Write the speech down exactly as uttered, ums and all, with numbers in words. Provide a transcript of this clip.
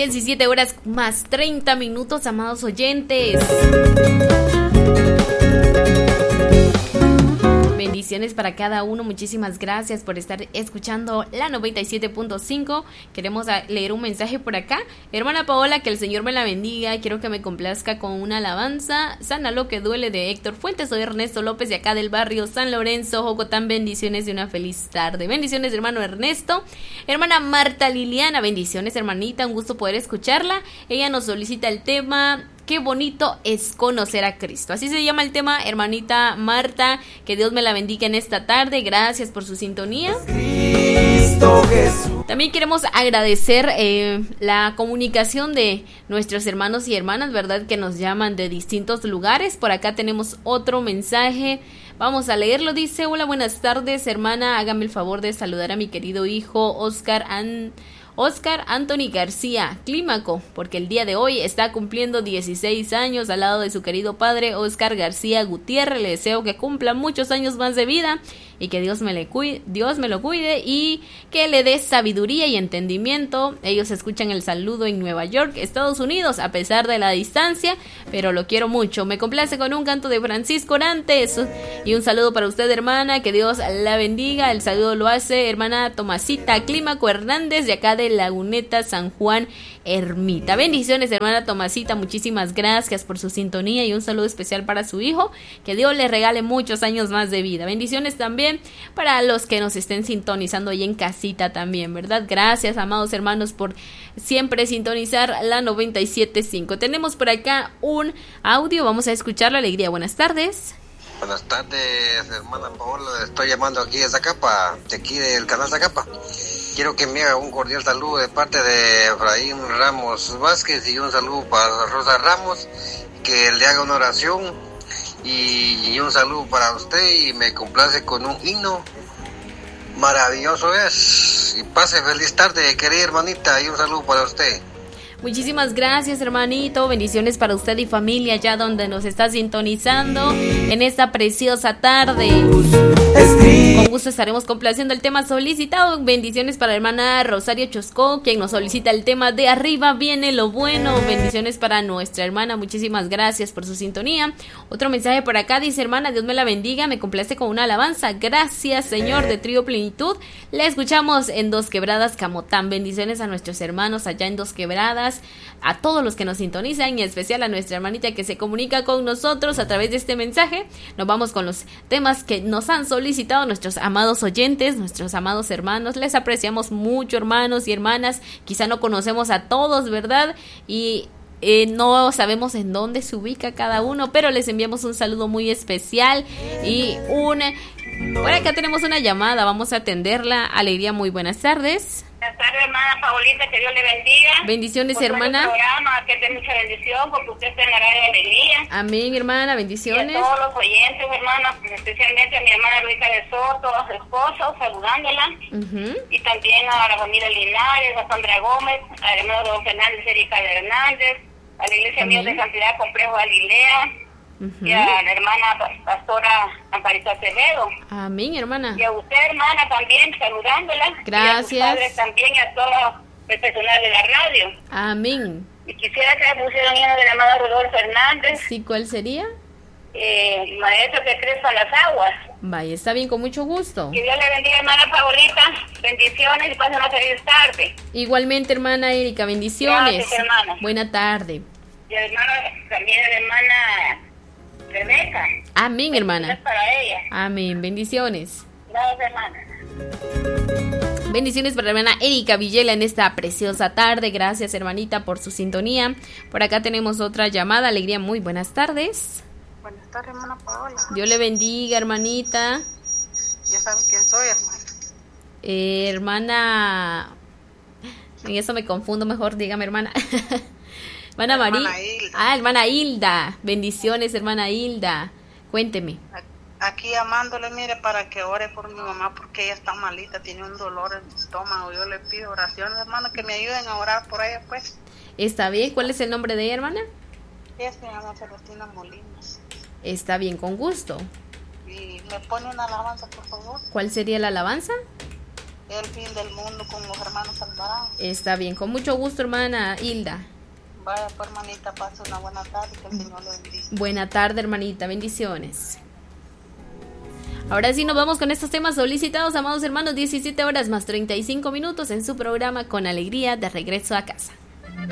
diecisiete horas más treinta minutos, amados oyentes. Bendiciones para cada uno, muchísimas gracias por estar escuchando la noventa y siete punto cinco. Queremos leer un mensaje por acá. Hermana Paola, que el Señor me la bendiga. Quiero que me complazca con una alabanza. Sana lo que duele, de Héctor Fuentes. Soy Ernesto López, de acá del barrio San Lorenzo, Jocotán. Bendiciones y una feliz tarde. Bendiciones, hermano Ernesto. Hermana Marta Liliana, bendiciones, hermanita, un gusto poder escucharla. Ella nos solicita el tema Qué bonito es conocer a Cristo. Así se llama el tema, hermanita Marta. Que Dios me la bendiga en esta tarde. Gracias por su sintonía. Cristo Jesús. También queremos agradecer eh, la comunicación de nuestros hermanos y hermanas, ¿verdad? Que nos llaman de distintos lugares. Por acá tenemos otro mensaje. Vamos a leerlo. Dice: hola, buenas tardes, hermana. Hágame el favor de saludar a mi querido hijo Oscar An... Oscar Anthony García Clímaco, porque el día de hoy está cumpliendo dieciséis años al lado de su querido padre Oscar García Gutiérrez. Le deseo que cumpla muchos años más de vida y que Dios me, le cuide, Dios me lo cuide y que le dé sabiduría y entendimiento. Ellos escuchan el saludo en Nueva York, Estados Unidos, a pesar de la distancia, pero lo quiero mucho. Me complace con un canto de Francisco Orantes y un saludo para usted, hermana, que Dios la bendiga. El saludo lo hace hermana Tomasita Clímaco Hernández, de acá de Laguneta, San Juan, Ermita. Bendiciones, hermana Tomasita, muchísimas gracias por su sintonía y un saludo especial para su hijo, que Dios le regale muchos años más de vida. Bendiciones también para los que nos estén sintonizando ahí en casita también, ¿verdad? Gracias, amados hermanos, por siempre sintonizar la noventa y siete punto cinco. Tenemos por acá un audio, vamos a escucharlo. Alegría, buenas tardes. Buenas tardes, hermana Paola, estoy llamando aquí de Zacapa, de aquí del canal Zacapa. Quiero que me haga un cordial saludo de parte de Efraín Ramos Vázquez y un saludo para Rosa Ramos, que le haga una oración y, y un saludo para usted y me complace con un himno. Maravilloso es. Y pase feliz tarde, querida hermanita, y un saludo para usted. Muchísimas gracias, hermanito. Bendiciones para usted y familia allá donde nos está sintonizando en esta preciosa tarde. Con gusto estaremos complaciendo el tema solicitado. Bendiciones para la hermana Rosario Choscó, quien nos solicita el tema De arriba viene lo bueno. Bendiciones para nuestra hermana. Muchísimas gracias por su sintonía. Otro mensaje por acá dice: hermana, Dios me la bendiga. Me complace con una alabanza. Gracias, Señor, de Trío Plenitud. La escuchamos en Dos Quebradas, Camotán. Bendiciones a nuestros hermanos allá en Dos Quebradas, a todos los que nos sintonizan y en especial a nuestra hermanita que se comunica con nosotros a través de este mensaje. Nos vamos con los temas que nos han solicitado nuestros amados oyentes, nuestros amados hermanos. Les apreciamos mucho, hermanos y hermanas. Quizá no conocemos a todos, ¿verdad? Y eh, no sabemos en dónde se ubica cada uno, pero les enviamos un saludo muy especial y un... Por acá tenemos una llamada, vamos a atenderla. Alegría, muy buenas tardes. Buenas tardes, hermana Paulita, que Dios le bendiga. Bendiciones, por hermana. Programa, que de mucha bendición, porque usted está en la radio de Alegría. Amén, hermana, bendiciones. Y a todos los oyentes, hermana, especialmente a mi hermana Luisa de Soto, a su esposo, saludándola. Uh-huh. Y también a la familia Linares, a Sandra Gómez, al hermano Don Fernández, Erika de Hernández, a la iglesia Mía de Santidad Complejo Galilea. Uh-huh. Y a la hermana pastora Amparita Acevedo. Amén, hermana. Y a usted, hermana, también saludándola. Gracias. Y a sus padres también y a todo el personal de la radio. Amén. Y quisiera que me pusieran uno del amado Rodolfo Hernández. Sí, ¿cuál sería? Eh, maestro que crespa las aguas. Vaya, está bien, con mucho gusto. Que Dios le bendiga, hermana Paulita. Bendiciones y pasen una feliz tarde. Igualmente, hermana Erika, bendiciones. Gracias, hermana. Buena tarde. Y hermano, también la hermana Rebeca. Amén, hermana. Para ella. Amén, bendiciones. Gracias, hermana. Bendiciones para la hermana Erika Villela en esta preciosa tarde. Gracias, hermanita, por su sintonía. Por acá tenemos otra llamada. Alegría, muy buenas tardes. Buenas tardes, hermana Paola. Dios le bendiga, hermanita. Ya saben quién soy, hermana. Eh, hermana... En eso me confundo, mejor dígame, hermana. Hermana María. Ah, hermana Hilda. Bendiciones, hermana Hilda. Cuénteme. Aquí llamándole, mire, para que ore por mi mamá, porque ella está malita, tiene un dolor en el estómago. Yo le pido oraciones, hermana, que me ayuden a orar por ella, pues. Está bien. ¿Cuál es el nombre de ella, hermana? Ella se llama Celestina Molinos. Está bien, con gusto. Y me pone una alabanza, por favor. ¿Cuál sería la alabanza? el fin del mundo con los hermanos Alvarado. Está bien, con mucho gusto, hermana Hilda. Vaya, pues, hermanita, pase una buena tarde, que el Señor le bendiga. Buena tarde, hermanita, bendiciones. Ahora sí nos vamos con estos temas solicitados, amados hermanos, diecisiete horas más treinta y cinco minutos en su programa Con Alegría, de regreso a casa.